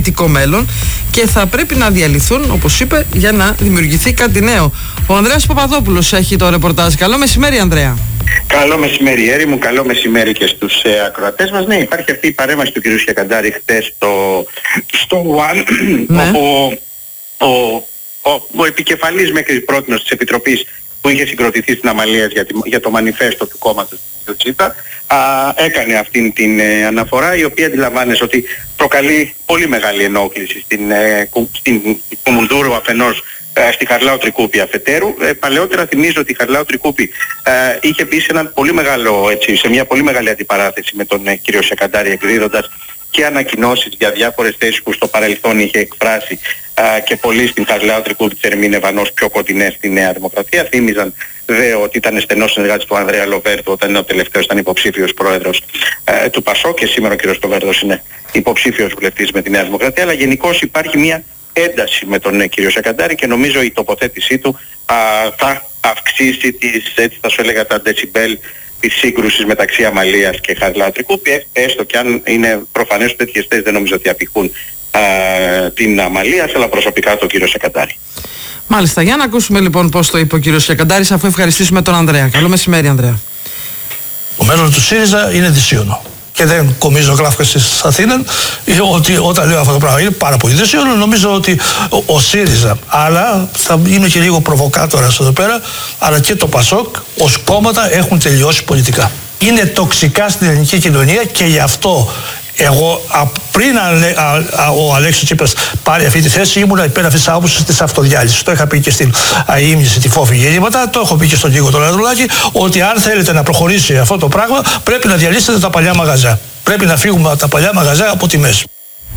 ικανοποιητικό μέλλον και θα πρέπει να διαλυθούν, όπως είπε, για να δημιουργηθεί κάτι νέο. Ο Ανδρέας Παπαδόπουλος έχει το ρεπορτάζ. Καλό μεσημέρι, Ανδρέα. Καλό μεσημέρι, Έρη μου. Καλό μεσημέρι και στους ακροατές μας. Ναι, υπάρχει αυτή η παρέμβαση του κ. Σιακαντάρη χτες στο One, ναι. όπου ο επικεφαλής μέχρι πρότινος της Επιτροπής που είχε συγκροτηθεί στην Αμαλίας για το μανιφέστο του κόμματος του Τσίπρα έκανε αυτήν την αναφορά, η οποία αντιλαμβάνεσαι ότι προκαλεί πολύ μεγάλη ενόχληση στην Κουμουνδούρου αφενός, στη Χαρλάου Τρικούπη αφετέρου. Παλαιότερα θυμίζω ότι η Χαρλάου Τρικούπη είχε μπει σε μια πολύ μεγάλη αντιπαράθεση με τον κύριο Σιακαντάρη, εκδίδοντας και ανακοινώσεις για διάφορες θέσεις που στο παρελθόν είχε εκφράσει και πολλοί στην Χαρλάου Τρικούπη τις ερμήνευαν ως πιο κοντινές στη Νέα Δημοκρατία. Θύμιζαν δε ότι ήταν στενός συνεργάτης του Ανδρέα Λοβέρδου όταν ο τελευταίος ήταν υποψήφιος πρόεδρος του ΠΑΣΟΚ, και σήμερα ο κ. Λοβέρδος είναι υποψήφιος βουλευτής με τη Νέα Δημοκρατία. Αλλά γενικώς υπάρχει μια ένταση με τον κύριο Σιακαντάρη και νομίζω η τοποθέτησή του θα αυξήσει έτσι θα σου έλεγα τα δεσιμπέλ της σύγκρουσης μεταξύ Αμαλίας και Χαρλάου Τρικούπη, έστω και αν είναι προφανές ότι τέτοιες θέσεις δεν νομίζω ότι απηχούν την Αμαλία, αλλά προσωπικά τον κύριο Σιακαντάρη. Μάλιστα, για να ακούσουμε λοιπόν πώς το είπε ο κύριος Σιακαντάρης, αφού ευχαριστήσουμε τον Ανδρέα. Καλό μεσημέρι, Ανδρέα. Το μέλλον του ΣΥΡΙΖΑ είναι δυσίωνο. Και δεν κομίζω γράφκα στις Αθήνες ότι όταν λέω αυτό το πράγμα είναι πάρα πολύ δυσίωνο. Νομίζω ότι ο ΣΥΡΙΖΑ, αλλά θα είμαι και λίγο προβοκάτορας εδώ πέρα, αλλά και το ΠΑΣΟΚ ως κόμματα έχουν τελειώσει πολιτικά. Είναι τοξικά στην ελληνική κοινωνία και γι' αυτό εγώ πριν ο Αλέξης Τσίπρας πάρει αυτή τη θέση ήμουνα υπέρ αυτής της άποψης της αυτοδιάλυσης. Το είχα πει και στην αείμνηση τη Φόφη Γεννήματα, το έχω πει και στον Νίκο τον Ανδρουλάκη, ότι αν θέλετε να προχωρήσει αυτό το πράγμα πρέπει να διαλύσετε τα παλιά μαγαζιά. Πρέπει να φύγουμε από τα παλιά μαγαζιά από τη μέση.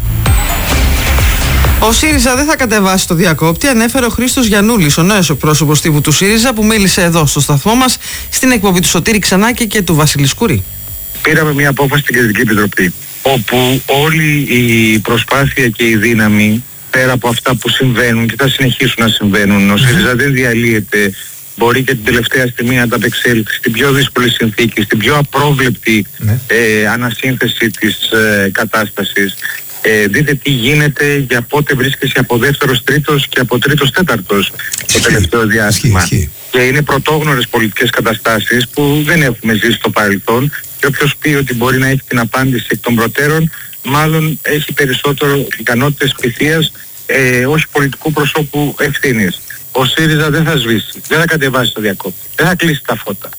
Ο ΣΥΡΙΖΑ δεν θα κατεβάσει το διακόπτη, ανέφερε ο Χρήστος Γιαννούλης, ο νέος εκπρόσωπος τύπου του ΣΥΡΙΖΑ, που μίλησε εδώ στο σταθμό μας στην εκπομπή του Σωτήρη Ξανάκη και του Βασίλη Σκουρή. Πήραμε μια απόφαση στην Κεντρική Επιτροπή, όπου όλη η προσπάθεια και η δύναμη, πέρα από αυτά που συμβαίνουν και θα συνεχίσουν να συμβαίνουν, ο ΣΥΡΙΖΑ δεν διαλύεται, μπορεί και την τελευταία στιγμή να ανταπεξέλθει στην πιο δύσκολη συνθήκη, στην πιο απρόβλεπτη ανασύνθεση της κατάστασης. Δείτε τι γίνεται, για πότε βρίσκεσαι από δεύτερος τρίτος και από τρίτος τέταρτος το τελευταίο διάστημα. Και είναι πρωτόγνωρες πολιτικές καταστάσεις που δεν έχουμε ζήσει στο παρελθόν, και όποιος πει ότι μπορεί να έχει την απάντηση εκ των προτέρων, μάλλον έχει περισσότερο ικανότητες πειθείας, όχι πολιτικού προσώπου ευθύνης. Ο ΣΥΡΙΖΑ δεν θα σβήσει, δεν θα κατεβάσει το διακόπτη, δεν θα κλείσει τα φώτα.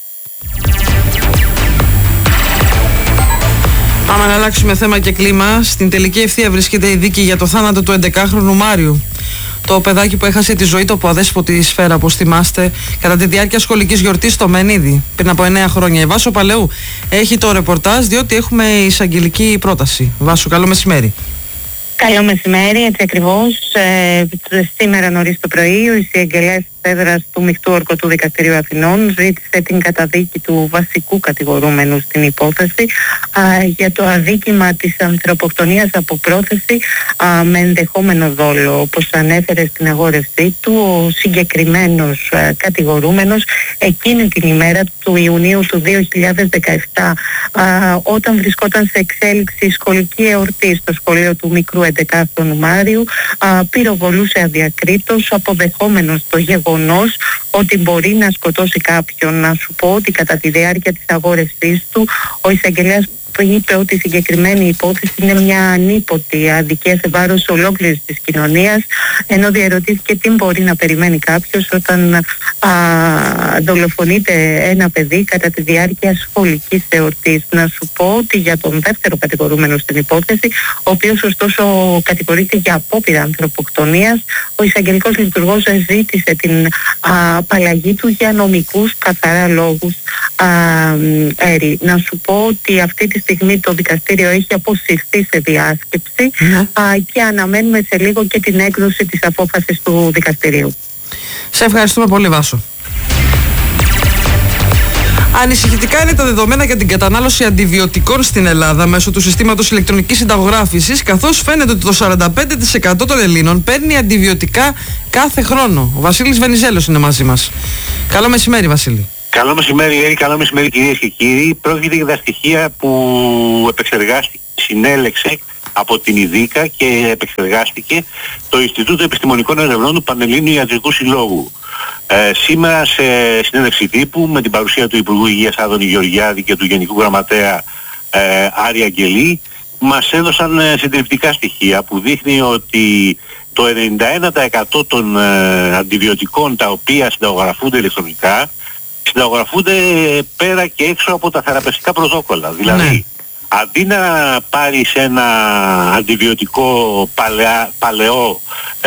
Πάμε να αλλάξουμε θέμα και κλίμα. Στην τελική ευθεία βρίσκεται η δίκη για το θάνατο του 11χρονου Μάριου. Το παιδάκι που έχασε τη ζωή του από αδέσποτη σφαίρα, όπως θυμάστε, κατά τη διάρκεια σχολικής γιορτής στο Μενίδη πριν από 9 χρόνια. Η Βάσο Παλαιού έχει το ρεπορτάζ, διότι έχουμε εισαγγελική πρόταση. Βάσο, καλό μεσημέρι. Καλό μεσημέρι, έτσι ακριβώς. Σήμερα νωρίς το πρωί ο εισαγγελέας έδρας του Μειχτού Ορκωτού Δικαστηρίου Αθηνών ζήτησε την καταδίκη του βασικού κατηγορούμενου στην υπόθεση για το αδίκημα της ανθρωποκτονίας από πρόθεση με ενδεχόμενο δόλο. Όπως ανέφερε στην αγόρευσή του, ο συγκεκριμένος κατηγορούμενος εκείνη την ημέρα του Ιουνίου του 2017, όταν βρισκόταν σε εξέλιξη σχολική εορτή στο σχολείο του μικρού 11χρονου Μάριου, πυροβολούσε αδιακρίτως, αποδεχόμενος το γεγονός ότι μπορεί να σκοτώσει κάποιον. Να σου πω ότι κατά τη διάρκεια της αγόρευσής του ο εισαγγελέας είπε ότι η συγκεκριμένη υπόθεση είναι μια ανίποτη αδικία σε βάρος ολόκληρης της κοινωνίας, ενώ διαρωτήθηκε τι μπορεί να περιμένει κάποιος όταν δολοφονείται ένα παιδί κατά τη διάρκεια σχολικής εορτής. Να σου πω ότι για τον δεύτερο κατηγορούμενο στην υπόθεση, ο οποίος ωστόσο κατηγορείται για απόπειρα ανθρωποκτονίας, ο εισαγγελικός λειτουργός ζήτησε την απαλλαγή του για νομικούς καθαρά λόγους. Να σου πω ότι αυτή τη στιγμή το δικαστήριο έχει αποσυρθεί σε διάσκεψη και αναμένουμε σε λίγο και την έκδοση της απόφασης του δικαστηρίου. Σε ευχαριστούμε πολύ, Βάσο. Ανησυχητικά είναι τα δεδομένα για την κατανάλωση αντιβιωτικών στην Ελλάδα μέσω του συστήματος ηλεκτρονικής συνταγογράφησης, καθώς φαίνεται ότι το 45% των Ελλήνων παίρνει αντιβιωτικά κάθε χρόνο. Ο Βασίλης Βενιζέλος είναι μαζί μας. Καλό μεσημέρι, Βασίλη. Καλό μεσημέρι, Έρη, καλό μεσημέρι κυρίες και κύριοι. Πρόκειται για τα στοιχεία που επεξεργάστηκε, συνέλεξε από την ΙΔΙΚΑ και επεξεργάστηκε το Ινστιτούτο Επιστημονικών Ερευνών του Πανελλήνιου Ιατρικού Συλλόγου. Σήμερα σε συνέντευξη τύπου με την παρουσία του Υπουργού Υγείας Άδωνη Γεωργιάδη και του Γενικού Γραμματέα Άρη Αγγελή μας έδωσαν συντριπτικά στοιχεία που δείχνει ότι το 91% των αντιβιωτικών τα οποία συνταγογραφούνται ηλεκτρονικά συνταγογραφούνται πέρα και έξω από τα θεραπευτικά πρωτόκολλα. Δηλαδή, αντί να πάρεις ένα αντιβιωτικό παλαιό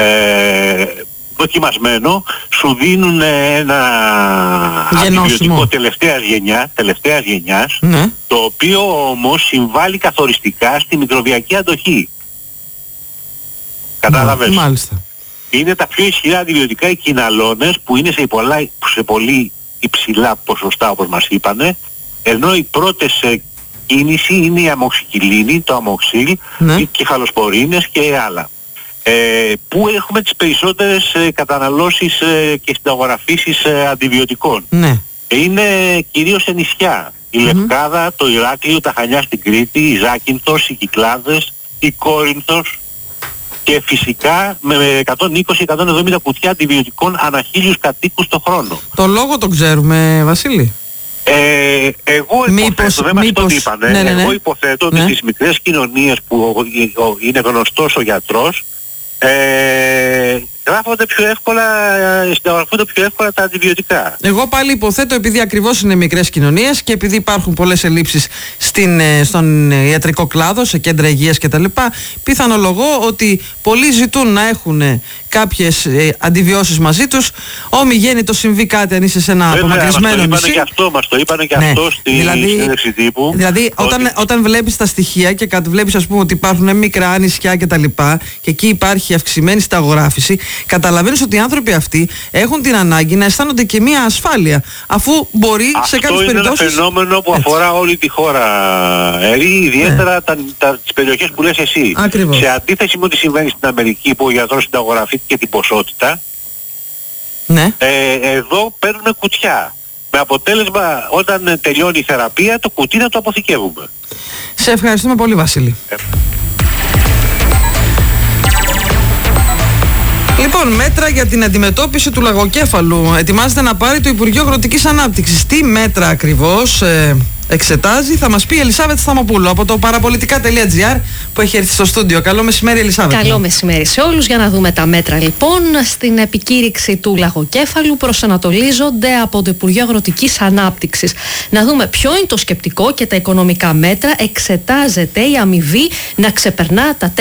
δοκιμασμένο, σου δίνουν ένα αντιβιωτικό τελευταίας γενιάς, το οποίο όμως συμβάλλει καθοριστικά στη μικροβιακή αντοχή. Κατάλαβες? Μάλιστα. Είναι τα πιο ισχυρά αντιβιωτικά οι κοιναλώνες που είναι σε πολύ υψηλά ποσοστά όπως μας είπανε, ενώ οι πρώτες κίνηση είναι η αμοξικυλίνη, το αμοξίλ, οι κεφαλοσπορίνες και άλλα. Πού έχουμε τις περισσότερες καταναλώσεις και συνταγογραφήσεις αντιβιωτικών? Είναι κυρίως σε νησιά. Η Λευκάδα, το Ηράκλειο, τα Χανιά στην Κρήτη, η Ζάκυνθος, οι Κυκλάδες, η Κόρινθος και φυσικά με 120-170 κουτιά αντιβιωτικών ανά 1.000 κατοίκους το χρόνο. Το λόγο τον ξέρουμε, Βασίλη? Εγώ υποθέτω, δεν μας το είπανε, εγώ υποθέτω ότι στις μικρές κοινωνίες που είναι γνωστός ο γιατρός γράφονται πιο εύκολα, συνταγογραφούνται πιο εύκολα τα αντιβιωτικά. Εγώ πάλι υποθέτω, επειδή ακριβώς είναι μικρές κοινωνίες και επειδή υπάρχουν πολλές ελλείψεις στον ιατρικό κλάδο, σε κέντρα υγείας κτλ., πιθανολογώ ότι πολλοί ζητούν να έχουν κάποιες αντιβιώσεις μαζί τους. Όμοι γέννητο συμβεί κάτι, αν είσαι σε ένα απομακρυσμένο νησί. Μας το είπανε και αυτό στη συνέντευξη τύπου. Δηλαδή όταν βλέπεις τα στοιχεία και βλέπεις, ας πούμε, ότι υπάρχουν μικρά νησιά κτλ. Και εκεί υπάρχει αυξημένη συνταγογράφηση, καταλαβαίνεις ότι οι άνθρωποι αυτοί έχουν την ανάγκη να αισθάνονται και μια ασφάλεια, αφού μπορεί σε κάποιες περιπτώσεις... Αυτό είναι ένα φαινόμενο που αφορά όλη τη χώρα, ιδιαίτερα τις περιοχές που λες εσύ. Ακριβώς. Σε αντίθεση με ό,τι συμβαίνει στην Αμερική, που ο γιατρός συνταγογραφεί και την ποσότητα, εδώ παίρνουμε κουτιά. Με αποτέλεσμα, όταν τελειώνει η θεραπεία, το κουτί να το αποθηκεύουμε. Σε ευχαριστούμε πολύ, Βασίλη. Λοιπόν, μέτρα για την αντιμετώπιση του λαγοκέφαλου ετοιμάζεται να πάρει το Υπουργείο Αγροτικής Ανάπτυξης. Τι μέτρα ακριβώς εξετάζει, θα μας πει η Ελισάβετ Σταμοπούλου από το παραπολιτικά.gr που έχει έρθει στο στούντιο. Καλό μεσημέρι, Ελισάβετ. Καλό μεσημέρι σε όλους. Για να δούμε τα μέτρα λοιπόν. Στην επικήρυξη του λαγοκέφαλου προσανατολίζονται από το Υπουργείο Αγροτικής Ανάπτυξης. Να δούμε ποιο είναι το σκεπτικό και τα οικονομικά μέτρα. Εξετάζεται η αμοιβή να ξεπερνά τα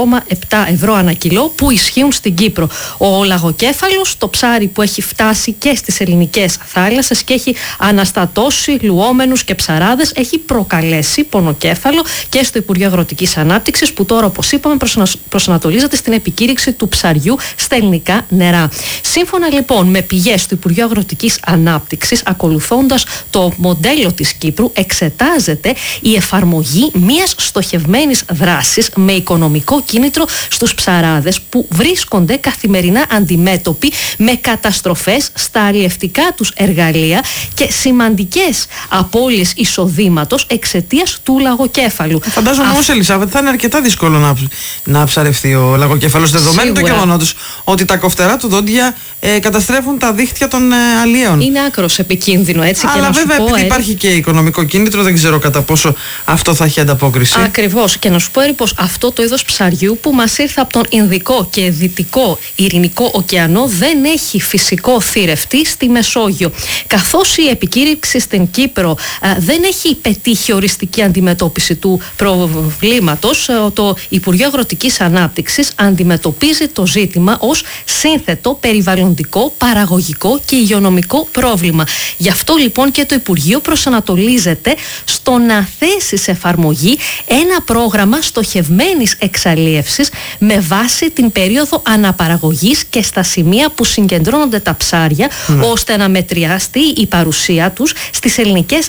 4,7 ευρώ ανά κιλό που ισχύουν στην Κύπρο. Ο λαγοκέφαλος, το ψάρι που έχει φτάσει και στις ελληνικές θάλασσες και έχει αναστατώσει λουόμενους και ψαράδες, έχει προκαλέσει πονοκέφαλο και στο Υπουργείο Αγροτικής Ανάπτυξης, που τώρα, όπως είπαμε, προσανατολίζεται στην επικήρυξη του ψαριού στα ελληνικά νερά. Σύμφωνα λοιπόν με πηγές του Υπουργείου Αγροτικής Ανάπτυξης, ακολουθώντας το μοντέλο της Κύπρου, εξετάζεται η εφαρμογή μιας στοχευμένης δράσης με οικονομικό κίνητρο στους ψαράδες που βρίσκονται καθημερινά αντιμέτωποι με καταστροφές στα αλλιευτικά τους εργαλεία και σημαντικές απώλειες εισοδήματος εξαιτίας του λαγοκέφαλου. Φαντάζομαι όμως, Ελισάβετ, θα είναι αρκετά δύσκολο να ψαρευτεί ο λαγοκέφαλος, δεδομένου το γεγονότος ότι τα κοφτερά του δόντια καταστρέφουν τα δίχτυα των αλλιέων. Είναι άκρος επικίνδυνο, έτσι. Αλλά και να βέβαια, επειδή υπάρχει και οικονομικό κίνητρο, δεν ξέρω κατά πόσο αυτό θα έχει ανταπόκριση. Ακριβώς. Και να σου πω, πως αυτό το είδος ψαριού που μας ήρθε από τον Ινδικό και Δυτικό Ειρηνικό ωκεανό δεν έχει φυσικό θηρευτή στη Μεσόγειο. Καθώς η επικήρυξη στην Κύπρο δεν έχει πετύχει οριστική αντιμετώπιση του προβλήματος, το Υπουργείο Αγροτικής Ανάπτυξης αντιμετωπίζει το ζήτημα ως σύνθετο περιβαλλοντικό, παραγωγικό και υγειονομικό πρόβλημα. Γι' αυτό λοιπόν και το Υπουργείο προσανατολίζεται στο να θέσει σε εφαρμογή ένα πρόγραμμα στοχευμένης εξαλίευσης με βάση την περίοδο αναπαραγωγής και στα σημεία που συγκεντρώνονται τα ψάρια, ώστε να μετριαστεί η παρουσία τους στις ελληνικές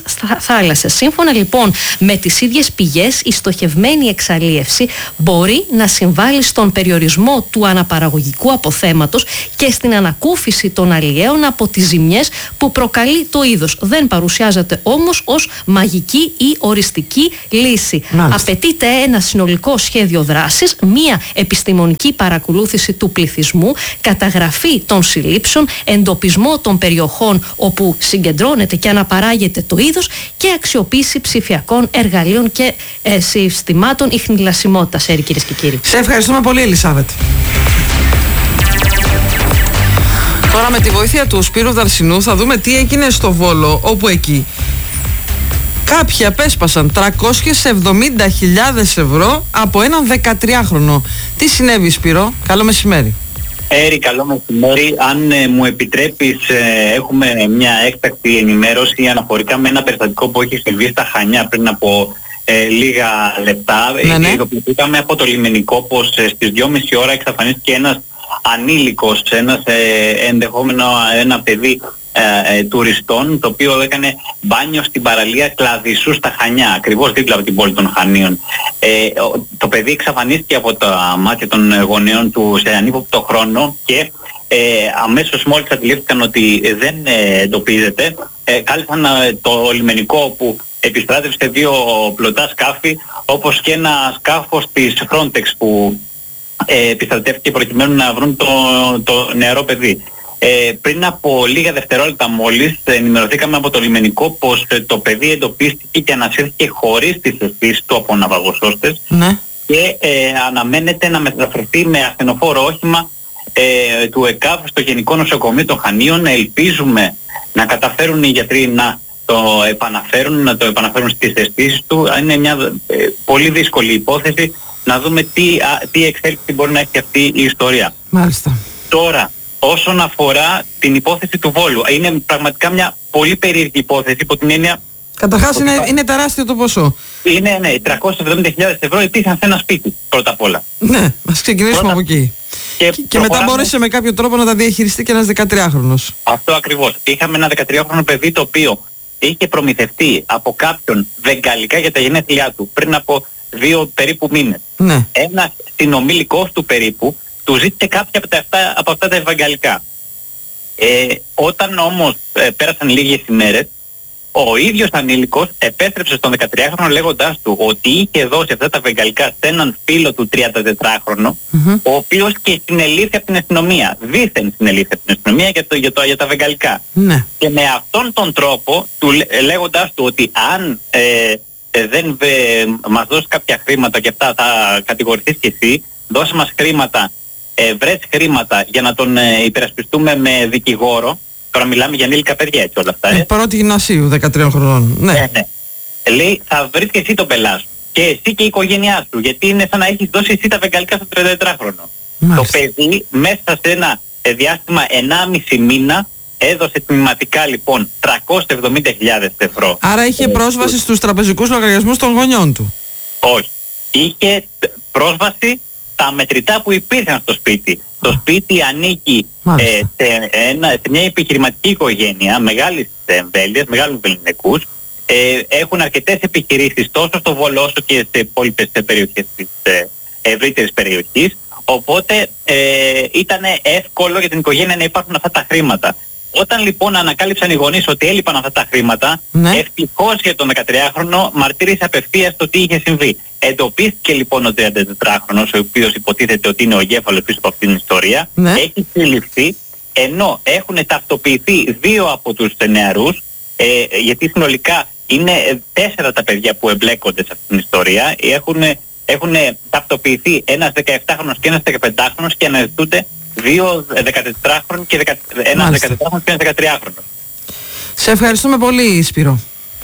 θάλασσας. Σύμφωνα λοιπόν με τις ίδιες πηγές, η στοχευμένη εξαλίευση μπορεί να συμβάλλει στον περιορισμό του αναπαραγωγικού αποθέματος και στην ανακούφιση των αλλιέων από τις ζημιές που προκαλεί το είδος. Δεν παρουσιάζεται όμως ως μαγική ή οριστική λύση. Απαιτείται ένα συνολικό σχέδιο δράσης, μία επιστημονική παρακολούθηση του πληθυσμού, καταγραφή των συλλήψεων, εντοπισμό των περιοχών όπου συγκεντρώνεται και αναπαράγεται το είδος και αξιοποίηση ψηφιακών εργαλείων και συστημάτων ιχνηλασιμότητας. Κυρίες και κύριοι. Σε ευχαριστούμε πολύ, Ελισάβετ. Τώρα με τη βοήθεια του Σπύρου Δαρσινού θα δούμε τι έγινε στο Βόλο, όπου εκεί κάποιοι απέσπασαν 370.000 ευρώ από έναν 13χρονο. Τι συνέβη, Σπύρο? Καλό μεσημέρι. Καλό μεσημέρι. Αν μου επιτρέπεις, έχουμε μια έκτακτη ενημέρωση αναφορικά με ένα περιστατικό που έχει συμβεί στα Χανιά πριν από λίγα λεπτά. Ειδοποιηθήκαμε από το λιμενικό πως στις 2.30 ώρα εξαφανίστηκε ένας ανήλικος, ενδεχόμενο ένα παιδί τουριστών, το οποίο έκανε μπάνιο στην παραλία Κλαδισσού στα Χανιά, ακριβώς δίπλα από την πόλη των Χανίων. Το παιδί εξαφανίστηκε από τα μάτια των γονέων του σε ανύποπτο χρόνο και αμέσως μόλις αντιλήφθηκαν ότι δεν εντοπίζεται, κάλεσαν το λιμενικό που επιστράτευσε 2 πλωτά σκάφη, όπως και ένα σκάφος της Frontex που επιστρατεύτηκε προκειμένου να βρουν το νεαρό παιδί. Πριν από λίγα δευτερόλεπτα μόλις ενημερωθήκαμε από το λιμενικό πως το παιδί εντοπίστηκε και ανασύρθηκε χωρίς τις αισθήσεις του από ναυαγοσώστες και αναμένεται να μεταφερθεί με ασθενοφόρο όχημα του ΕΚΑΒ στο Γενικό Νοσοκομείο των Χανίων. Ελπίζουμε να καταφέρουν οι γιατροί να το επαναφέρουν στις αισθήσεις του. Είναι μια πολύ δύσκολη υπόθεση. Να δούμε τι εξέλιξη μπορεί να έχει αυτή η ιστορία. Μάλιστα. Τώρα, όσον αφορά την υπόθεση του Βόλου, είναι πραγματικά μια πολύ περίεργη υπόθεση υπό την έννοια... Καταρχάς είναι τεράστιο το ποσό. Είναι 370.000 ευρώ υπήρχαν σε ένα σπίτι πρώτα απ' όλα. Ναι, ας ξεκινήσουμε από εκεί. Και μετά μπόρεσε με κάποιο τρόπο να τα διαχειριστεί και ένας 13χρονος. Αυτό ακριβώς. Είχαμε ένα 13χρονο παιδί το οποίο είχε προμηθευτεί από κάποιον βεγγαλικά για τα γενέθλιά του πριν από 2 περίπου μήνες. Ναι. Ένας συνομήλικος του περίπου του ζήτησε κάποια από αυτά τα ευαγγαλικά. Όταν όμως πέρασαν λίγες ημέρες, ο ίδιος ανήλικος επέστρεψε στον 13χρονο λέγοντάς του ότι είχε δώσει αυτά τα ευαγγαλικά σε έναν φίλο του 34χρονο, ο οποίος και συνελήφθη από την αστυνομία. Δήθεν συνελήφθη από την αστυνομία για τα ευαγγαλικά. Ναι. Και με αυτόν τον τρόπο, λέγοντάς του ότι αν δεν μας δώσει κάποια χρήματα και αυτά θα κατηγορηθείς και εσύ, δώσε μας χρήματα, βρες χρήματα για να τον υπερασπιστούμε με δικηγόρο. Τώρα μιλάμε για ανήλικα παιδιά, έτσι όλα αυτά. Πρώτη γυμνασίου, 13 χρονών. Ναι. Λέει, θα βρεις και εσύ τον πελά σου. Και εσύ και η οικογένειά σου. Γιατί είναι σαν να έχεις δώσει εσύ τα βεγγαλικά στο 34χρονο. Το παιδί μέσα σε ένα διάστημα 1,5 μήνα έδωσε τμηματικά λοιπόν 370.000 ευρώ. Άρα είχε πρόσβαση στους τραπεζικούς λογαριασμούς των γονιών του? Όχι. Είχε πρόσβαση στα μετρητά που υπήρχαν στο σπίτι. Το σπίτι ανήκει σε μια επιχειρηματική οικογένεια μεγάλης εμβέλειας, μεγάλους βεληνικούς. Έχουν αρκετές επιχειρήσεις τόσο στο Βόλο όσο και σε υπόλοιπες περιοχές της ευρύτερης περιοχής. Οπότε ήταν εύκολο για την οικογένεια να υπάρχουν αυτά τα χρήματα. Όταν λοιπόν ανακάλυψαν οι γονείς ότι έλειπαν αυτά τα χρήματα, ευτυχώς για τον 13χρονο μαρτύρησε απευθείας το τι είχε συμβεί. Εντοπίστηκε λοιπόν ο 34χρονος, ο οποίος υποτίθεται ότι είναι ο εγκέφαλος πίσω από αυτήν την ιστορία, έχει συλληφθεί, ενώ έχουν ταυτοποιηθεί 2 από τους νεαρούς, γιατί συνολικά είναι 4 τα παιδιά που εμπλέκονται σε αυτήν την ιστορία, έχουν ταυτοποιηθεί ένας 17χρονος και ένας 15χρονος και αναζητούνται 2 14χρονοι και ένας 14χρονος και ένας 13χρονος. Σε ευχαριστούμε πολύ, Σπύρο.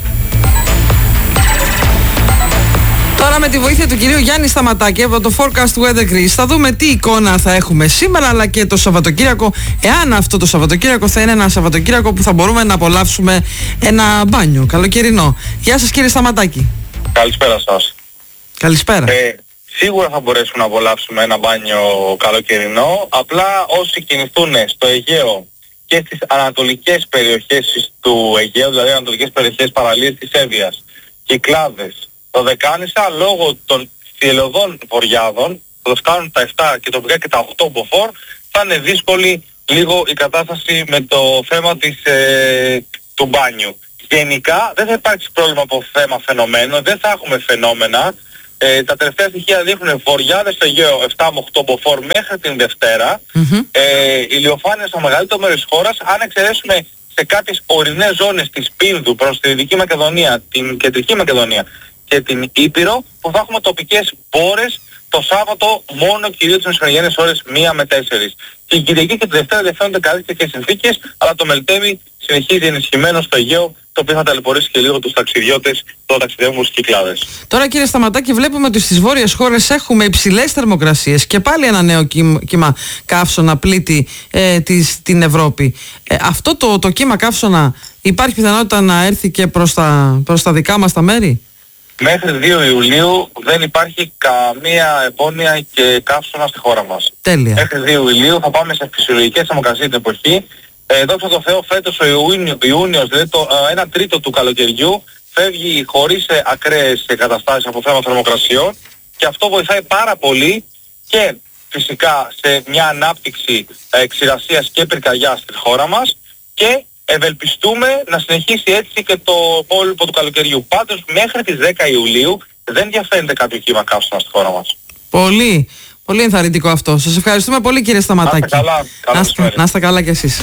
Τώρα με τη βοήθεια του κυρίου Γιάννη Σταματάκη από το Forecast Weather Greece θα δούμε τι εικόνα θα έχουμε σήμερα αλλά και το Σαββατοκύριακο, εάν αυτό το Σαββατοκύριακο θα είναι ένα Σαββατοκύριακο που θα μπορούμε να απολαύσουμε ένα μπάνιο καλοκαιρινό. Γεια σας κύριε Σταματάκη. Καλησπέρα σας. Καλησπέρα. Σίγουρα θα μπορέσουμε να απολαύσουμε ένα μπάνιο καλοκαιρινό, απλά όσοι κινηθούν στο Αιγαίο και στις ανατολικές περιοχές του Αιγαίου, δηλαδή ανατολικές περιοχές παραλίες της Εύβοιας. Κυκλάδες. Το Δεκάνησα λόγω των θυελλωδών βοριάδων, που θα φτάνουν τα 7 και τοπικά και τα 8 μποφόρ, θα είναι δύσκολη λίγο η κατάσταση με το θέμα του μπάνιου. Γενικά δεν θα υπάρξει πρόβλημα από θέμα φαινομένων, δεν θα έχουμε φαινόμενα. Τα τελευταία στοιχεία δείχνουν βοριάδες στο Αιγαίο 7 με 8 μποφόρ μέχρι την Δευτέρα. Ηλιοφάνεια στο μεγαλύτερο μέρος της χώρας, αν εξαιρέσουμε σε κάποιες ορεινές ζώνες της Πίνδου προς τη Δυτική Μακεδονία, την Κεντρική Μακεδονία και την Ήπειρο, που θα έχουμε τοπικές μπόρες το Σάββατο μόνο κυρίως τις μεσημεριανές ώρες 1 με 4. Την Κυριακή και τη Δευτέρα διαφαίνονται καλύτερες συνθήκες, αλλά το Μελτέμι συνεχίζει ενισχυμένο στο Αιγαίο, το οποίο θα ταλαιπωρήσει και λίγο τους ταξιδιώτες, το ταξιδεύουν στις Κυκλάδες. Τώρα, κύριε Σταματάκη, βλέπουμε ότι στις βόρειες χώρες έχουμε υψηλές θερμοκρασίες και πάλι ένα νέο κύμα καύσωνα πλήττει την Ευρώπη. Αυτό το κύμα καύσωνα υπάρχει πιθανότητα να έρθει και προς τα δικά μας τα μέρη? Μέχρι 2 Ιουλίου δεν υπάρχει καμία επώνοια και καύσωνα στη χώρα μας. Τέλεια. Μέχρι 2 Ιουλίου θα πάμε σε φυσιολογικές θερμοκρασίες την εποχή. Δόξα τω Θεώ, φέτος ο Ιούνιος, δηλαδή το 1 τρίτο του καλοκαιριού, φεύγει χωρίς ακραίες καταστάσεις από θέμα θερμοκρασιών, και αυτό βοηθάει πάρα πολύ και φυσικά σε μια ανάπτυξη ξηρασίας και πυρκαγιάς στη χώρα μας, και ευελπιστούμε να συνεχίσει έτσι και το υπόλοιπο του καλοκαιριού. Πάντως μέχρι τις 10 Ιουλίου δεν διαφαίνεται κάποιο κύμα καύσωνα στη χώρα μας. Πολύ, πολύ ενθαρρυντικό αυτό. Σας ευχαριστούμε πολύ, κύριε Σταματάκη. Να είστε καλά κι εσείς.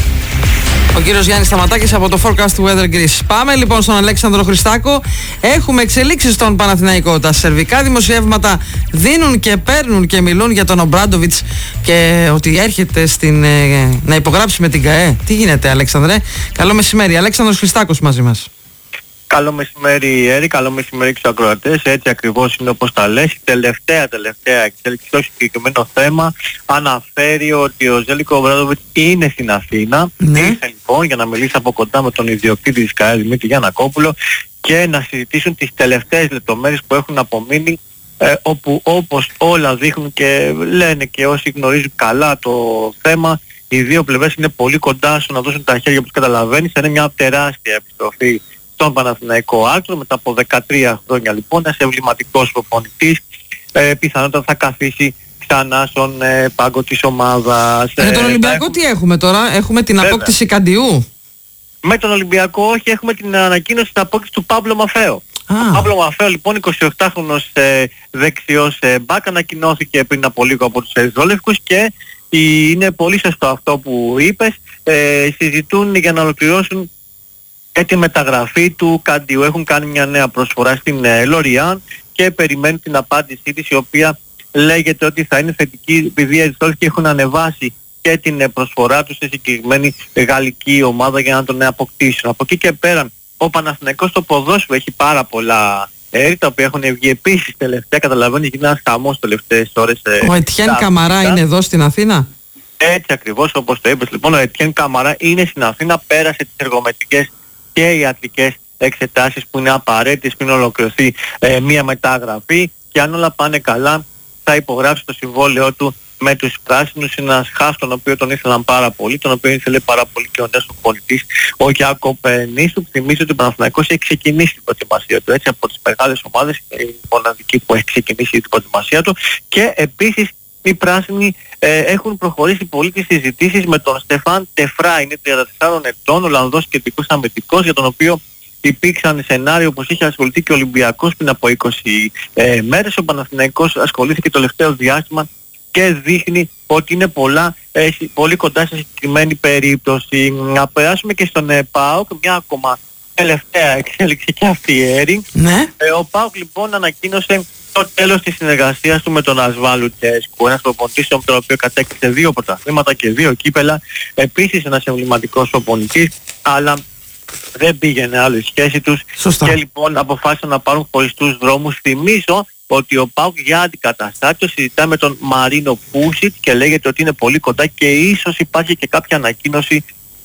Ο κύριος Γιάννης Σταματάκης από το Forecast Weather Greece. Πάμε λοιπόν στον Αλέξανδρο Χριστάκο. Έχουμε εξελίξεις στον Παναθηναϊκό. Τα σερβικά δημοσιεύματα δίνουν και παίρνουν και μιλούν για τον Ομπράντοβιτς και ότι έρχεται να υπογράψει με την ΚΑΕ. Τι γίνεται, Αλέξανδρε? Καλό μεσημέρι. Αλέξανδρος Χριστάκος μαζί μας. Καλό μεσημέρι, Έρη, καλό μεσημέρι και στους ακροατές. Έτσι ακριβώς είναι όπως τα λες. Η τελευταία εξέλιξη στο συγκεκριμένο θέμα αναφέρει ότι ο Ζέλικο Ομπράντοβιτς είναι στην Αθήνα. Ήρθε λοιπόν για να μιλήσει από κοντά με τον ιδιοκτήτη της ΚΑΕ, Δημήτρη Γιαννακόπουλο, και να συζητήσουν τις τελευταίες λεπτομέρειες που έχουν απομείνει, όπου όπως όλα δείχνουν και λένε και όσοι γνωρίζουν καλά το θέμα, οι δύο πλευρές είναι πολύ κοντά στο να δώσουν τα χέρια, όπως καταλαβαίνεις. Θα είναι μια τεράστια επιστροφή στον Παναθηναϊκό άκρο μετά από 13 χρόνια λοιπόν. Ένας εμβληματικός προπονητής, πιθανότατα θα καθίσει ξανά στον πάγκο της ομάδας. Με τον Ολυμπιακό τι έχουμε τώρα? Έχουμε την απόκτηση Καντιού? Με τον Ολυμπιακό όχι, έχουμε την ανακοίνωση της απόκτησης του Παύλο Μαφαίο. Ο Παύλο Μαφαίο λοιπόν, 28χρονος δεξιός μπακ, ανακοινώθηκε πριν από λίγο από τους Ερυθρόλευκους, και είναι πολύ σωστό αυτό που είπες. Συζητούν για να ολοκληρώσουν τη μεταγραφή του Καντιού. Έχουν κάνει μια νέα προσφορά στην Λοριάν και περιμένουν την απάντησή της, η οποία λέγεται ότι θα είναι θετική, επειδή οι Ερυθρόλευκοι έχουν ανεβάσει και την προσφορά τους σε συγκεκριμένη γαλλική ομάδα για να τον αποκτήσουν. Από εκεί και πέρα ο Παναθηναϊκός στο ποδόσφαιρο έχει πάρα πολλά τα οποία έχουν βγει επίσης τελευταία. Καταλαβαίνεις, γίνει ένας χαμός τελευταίες ώρες. Ο Ετιέν Καμαρά είναι εδώ στην Αθήνα? Έτσι ακριβώς όπως το είπες λοιπόν, ο Ετιέν Καμαρά είναι στην Αθήνα, πέρασε τις εργομετικές και ιατρικές εξετάσεις που είναι απαραίτητες πριν ολοκληρωθεί μία μεταγραφή, και αν όλα πάνε καλά θα υπογράψει το συμβόλαιό του με τους πράσινους. Είναι ένας χαφ τον οποίο τον ήθελαν πάρα πολύ, τον οποίο ήθελε πάρα πολύ και ο νέος πολιτής, ο Γιάκοπ Νίστου. Θυμίζω ότι ο Παναθηναϊκός έχει ξεκινήσει την προετοιμασία του, έτσι, από τις μεγάλες ομάδες, η μοναδική που έχει ξεκινήσει την προετοιμασία του. Και επίσης οι πράσινοι έχουν προχωρήσει πολύ τις συζητήσεις με τον Στεφάν Τεφρά. Είναι 34 ετών, Ολλανδός κεντρικός αμυντικός, για τον οποίο υπήρξαν σενάριο όπως είχε ασχοληθεί και ο Ολυμπιακός πριν από 20 μέρες. Ο Παναθηναϊκός ασχολήθηκε το τελευταίο διάστημα και δείχνει ότι είναι πολύ κοντά σε συγκεκριμένη περίπτωση. Να περάσουμε και στον ΠΑΟΚ, μια ακόμα τελευταία εξέλιξη και αυτή, Έρη. Ο ΠΑΟΚ λοιπόν ανακοίνωσε το τέλος της συνεργασίας του με τον Ασβάλου Τσέσκου, ένας προπονητής με τον οποίο κατέκτησε 2 πρωταθλήματα και 2 κύπελα, επίσης ένας εμβληματικός προπονητής, αλλά δεν πήγαινε άλλο η σχέση τους. Σωστά. Και λοιπόν αποφάσισαν να πάρουν χωριστούς δρόμους. Θυμίζω ότι ο ΠΑΟΚ για αντικαταστάτη συζητά με τον Μαρίνο Πούσιτ και λέγεται ότι είναι πολύ κοντά, και ίσως υπάρχει και κάποια ανακοίνωση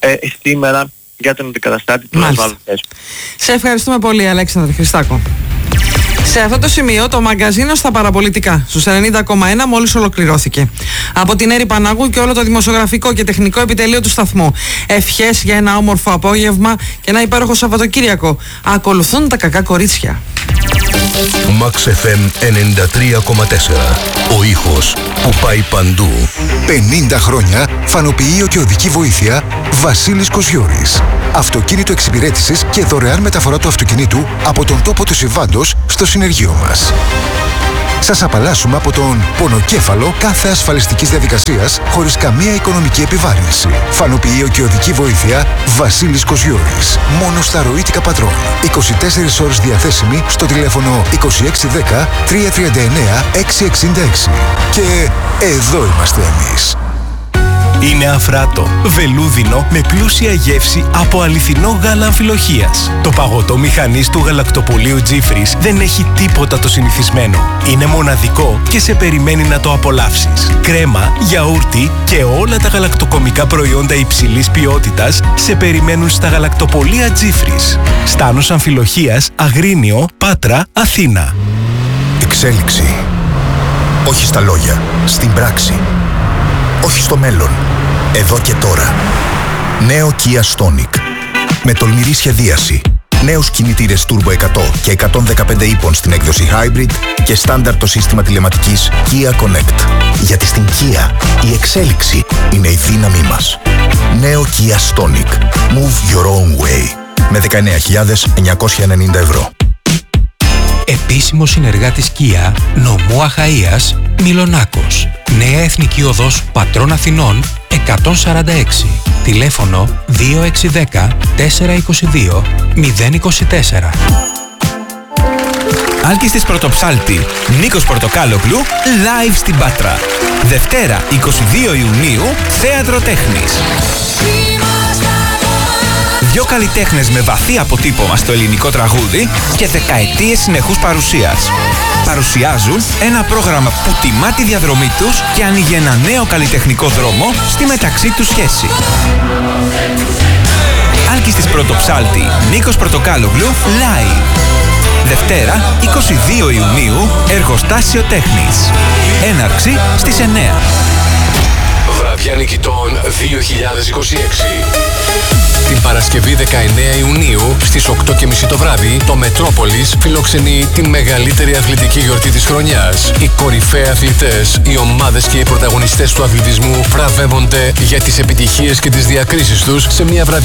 σήμερα για τον αντικαταστάτη του Ασβάλου Τσέσκου. Σε ευχαριστούμε πολύ, Αλέξανδρε Χριστάκο. Σε αυτό το σημείο το μαγκαζίνο στα παραπολιτικά στους 90,1 μόλις ολοκληρώθηκε. Από την Έρη Πανάγου και όλο το δημοσιογραφικό και τεχνικό επιτελείο του σταθμού. Ευχές για ένα όμορφο απόγευμα και ένα υπέροχο Σαββατοκύριακο. Ακολουθούν τα κακά κορίτσια. Max FM 93,4. Ο ήχος που πάει παντού. 50 χρόνια φανοποιείο και οδική βοήθεια Βασίλης Κοσιώρης. Αυτοκίνητο εξυπηρέτησης και δωρεάν μεταφορά του αυτοκινήτου από τον τόπο του συμβάντος στο συνεργείο μας. Σας απαλλάσσουμε από τον πονοκέφαλο κάθε ασφαλιστικής διαδικασίας χωρίς καμία οικονομική επιβάρυνση. Φανοποιείο και οδική βοήθεια Βασίλης Κοσιώρης. Μόνο στα ροήτικα πατρών. 24 ώρες διαθέσιμη στο τηλέφωνο 2610 339 666. Και εδώ είμαστε εμείς. Είναι αφράτο, βελούδινο με πλούσια γεύση από αληθινό γάλα αμφιλοχείας. Το παγωτό μηχανής του γαλακτοπολείου Τζίφρις δεν έχει τίποτα το συνηθισμένο. Είναι μοναδικό και σε περιμένει να το απολαύσεις. Κρέμα, γιαούρτι και όλα τα γαλακτοκομικά προϊόντα υψηλής ποιότητας σε περιμένουν στα γαλακτοπολεία Τζίφρις. Στάνος Αμφιλοχείας, Αγρίνιο, Πάτρα, Αθήνα. Εξέλιξη. Όχι στα λόγια, στην πράξη. Όχι στο μέλλον, εδώ και τώρα. Νέο Kia Stonic. Με τολμηρή σχεδίαση. Νέους κινητήρες Turbo 100 και 115 ύπων στην έκδοση Hybrid και στάνταρ το σύστημα τηλεματικής Kia Connect. Γιατί στην Kia η εξέλιξη είναι η δύναμή μας. Νέο Kia Stonic. Move your own way. Με 19.990 ευρώ. Επίσημος συνεργάτης Kia, νομού Αχαΐας, Μιλονάκος. Νέα Εθνική Οδός Πατρών Αθηνών 146. Τηλέφωνο 2610 422 024. Άλκης της Πρωτοψάλτη, Νίκος Πορτοκάλογλου, live στην Πάτρα. Δευτέρα 22 Ιουνίου, Θέατρο Τέχνης. Δυο καλλιτέχνες με βαθύ αποτύπωμα στο ελληνικό τραγούδι και δεκαετίες συνεχούς παρουσίας. Παρουσιάζουν ένα πρόγραμμα που τιμά τη διαδρομή τους και ανοίγει ένα νέο καλλιτεχνικό δρόμο στη μεταξύ τους σχέση. Άλκης της Πρωτοψάλτη, Νίκος Πορτοκάλογλου, live. Δευτέρα 22 Ιουνίου, Εργοστάσιο Τέχνης. Έναρξη στις 9. Βραδιά νικητών 2026. Την Παρασκευή 19 Ιουνίου στις 8:30 το βράδυ, το Μετρόπολης φιλοξενεί την μεγαλύτερη αθλητική γιορτή της χρονιάς. Οι κορυφαίοι αθλητές, οι ομάδες και οι πρωταγωνιστές του αθλητισμού βραβεύονται για τις επιτυχίες και τις διακρίσεις τους σε μια βραδιά